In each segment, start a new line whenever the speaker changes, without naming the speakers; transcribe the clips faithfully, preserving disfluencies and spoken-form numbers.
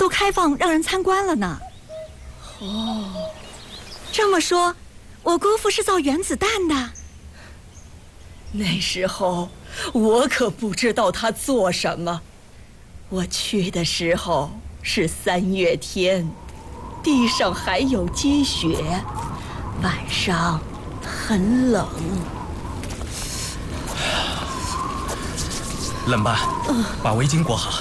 都开放让人参观了呢。
哦，
这么说，我姑父是造原子弹的。
那时候我可不知道他做什么。我去的时候是三月天，地上还有积雪，晚上很冷。
冷吧？嗯，把围巾裹好。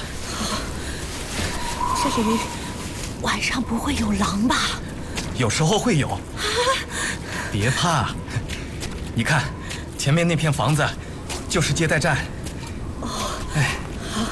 这里晚上不会有狼吧？
有时候会有。别怕，你看，前面那片房子就是接待站。
哦，
哎，
好。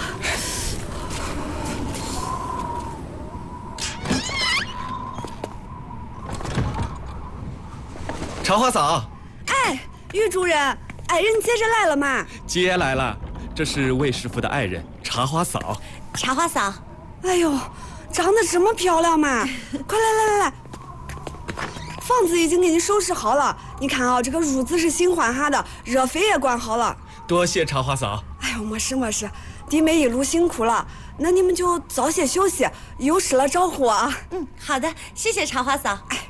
茶花嫂。
哎，于主任，爱人接着来了吗？
接来了，这是魏师傅的爱人茶花嫂。
茶花嫂，
哎呦，长得这么漂亮嘛！快来来来来，房子已经给你收拾好了。你看啊，这个褥子是新换下的，热水也管好了。
多谢茶花嫂。
哎呦，没事没事，弟妹一路辛苦了，那你们就早些休息，有事了招呼我啊。
嗯，好的，谢谢茶花嫂。
哎。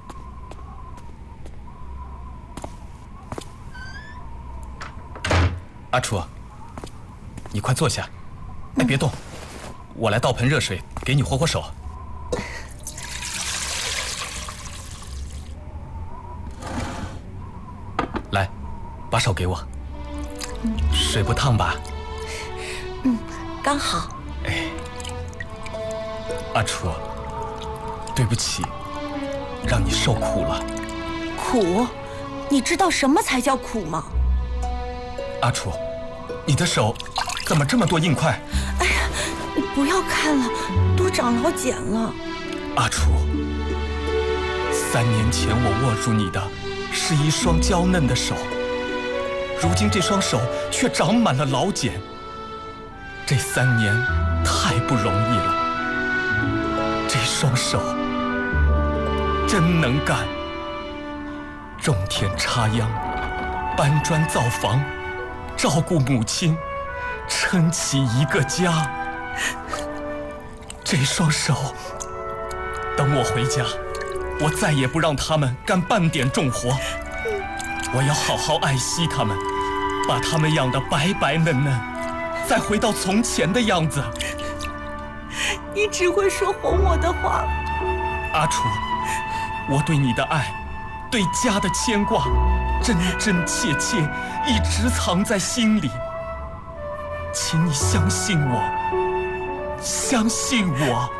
阿楚，你快坐下，哎，别动，我来倒盆热水给你活活手。来，把手给我。水不烫吧？
嗯，刚好。
哎，阿楚，对不起，让你受苦了。
苦？你知道什么才叫苦吗？
阿楚，你的手怎么这么多硬块？
哎呀，你不要看了，都长老茧了。
阿楚，三年前我握住你的是一双娇嫩的手，如今这双手却长满了老茧。这三年太不容易了，这双手真能干，种田插秧，搬砖造房，照顾母亲，撑起一个家。这双手，等我回家，我再也不让他们干半点重活。我要好好爱惜他们，把他们养得白白嫩嫩，再回到从前的样子。
你只会说哄我的话。
阿楚，我对你的爱，对家的牵挂，真真切切，一直藏在心里。请你相信我，相信我。